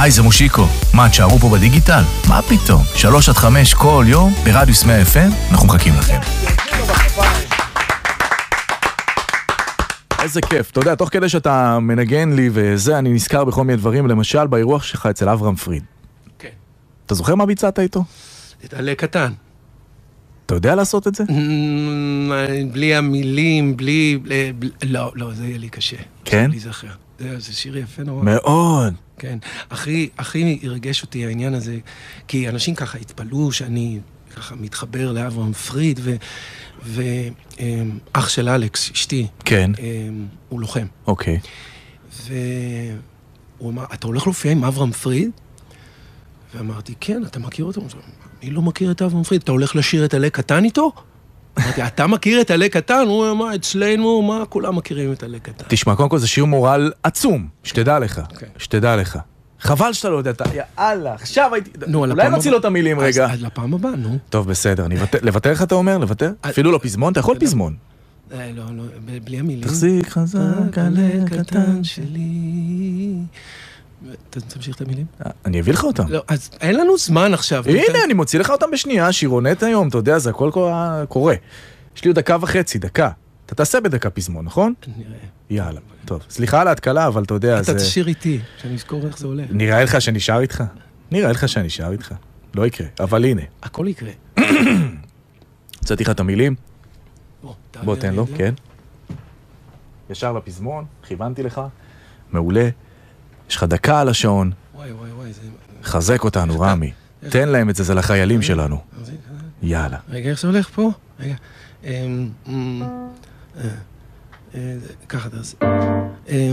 היי, זה מושיקו. מה, תשארו פה בדיגיטל? מה פתאום? 3-5 כל יום ברדיוס 100 FM, אנחנו מחכים לכם. איזה כיף. אתה יודע, תוך כדי שאתה מנגן לי וזה, אני נזכר בכל מיני דברים, למשל באירוח שלך אצל אברהם פריד. כן. אתה זוכר מה ביצעת איתו? את עלה קטן. אתה יודע לעשות את זה? בלי המילים, בלי... לא, זה יהיה לי קשה. כן? בלי זכר. זה שיר יפה נורא. מאוד. כן. הכי ירגש אותי העניין הזה, כי אנשים ככה התפלאו שאני ככה מתחבר לאברהם פריד, ואח של אלכס, אשתי, כן. הוא לוחם. אוקיי. והוא אמר, אתה הולך להופיע עם אברהם פריד? ואמרתי, כן, אתה מכיר אותו? אני לא מכיר את אברהם פריד, אתה הולך לשיר את עלה קטן איתו? אמרתי, אתה מכיר את עלה קטן? הוא אמר, אצלנו, מה, כולם מכירים את עלה קטן. תשמע, קודם כל זה שיר מורל עצום, שתדע לך, שתדע לך. חבל שאתה לא יודע, יאללה, עכשיו הייתי... אולי נוציא לו את המילים רגע. אז לפעם הבאה, נו. טוב, בסדר, לוותר לך אתה אומר? לוותר? אפילו לא פזמון? אתה יכול פזמון. לא, בלי המילים. תחזיק חזק עלה קטן שלי. תמשיך את המילים? אני אביא לך אותם. לא, אז אין לנו זמן עכשיו. הנה, אני מוציא לך אותם בשנייה, שירונט היום, אתה יודע, זה הכל קורה. יש לי עוד 1.5 דקה. אתה תעשה בדקה פזמון, נכון? נראה. יאללה, טוב. סליחה על ההתקלה, אבל אתה יודע, אתה תשאיר איתי, שאני אזכור איך זה עולה. נראה לך שאני שר איתך? נראה לך שאני שר איתך. לא יקרה, אבל הנה. הכל יקרה. הצעתי לך את המילים? בוא, תן לו, כן. ישר לפזמון, כיוונתי לך. מעולה. יש לך דקה על השעון. וואי, זה... חזק אותנו, רמי. תן להם את זה, זה לחיילים שלנו. יאללה. רגע, איך זה הולך פה? רגע. ככה תעשה.